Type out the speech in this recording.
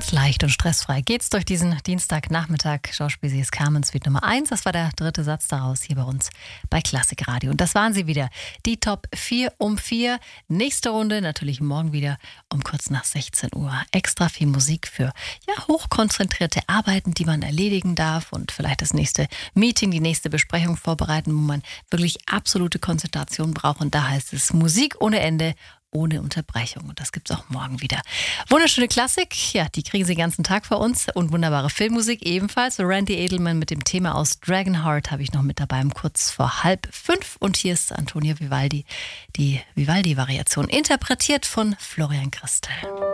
Ganz leicht und stressfrei geht's durch diesen Dienstagnachmittag. Schauspiel ist Carmen Suite Nummer 1. Das war der dritte Satz daraus hier bei uns bei Klassik Radio. Und das waren sie wieder. Die Top 4 um 4. Nächste Runde natürlich morgen wieder um kurz nach 16 Uhr. Extra viel Musik für hochkonzentrierte Arbeiten, die man erledigen darf und vielleicht das nächste Meeting, die nächste Besprechung vorbereiten, wo man wirklich absolute Konzentration braucht. Und da heißt es Musik ohne Ende, ohne Unterbrechung. Und das gibt's auch morgen wieder. Wunderschöne Klassik, ja, die kriegen Sie den ganzen Tag vor uns. Und wunderbare Filmmusik ebenfalls. Randy Edelman mit dem Thema aus Dragonheart habe ich noch mit dabei um kurz vor 4:30. Und hier ist Antonio Vivaldi, die Vivaldi-Variation, interpretiert von Florian Christel.